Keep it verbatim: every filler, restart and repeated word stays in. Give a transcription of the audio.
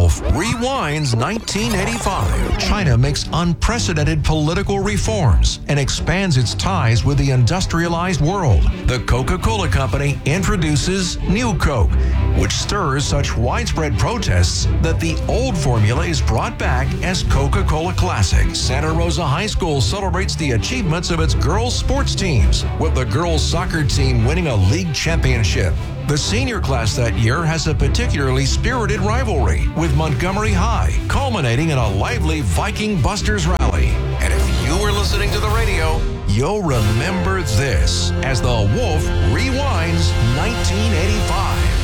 Wolf rewinds nineteen eighty-five. China makes unprecedented political reforms and expands its ties with the industrialized world. The Coca-Cola Company introduces New Coke, which stirs such widespread protests that the old formula is brought back as Coca-Cola Classic. Santa Rosa High School celebrates the achievements of its girls' sports teams, with the girls' soccer team winning a league championship. The senior class that year has a particularly spirited rivalry with Montgomery High, culminating in a lively Viking Busters rally. And if you were listening to the radio, you'll remember this as the Wolf rewinds nineteen eighty-five.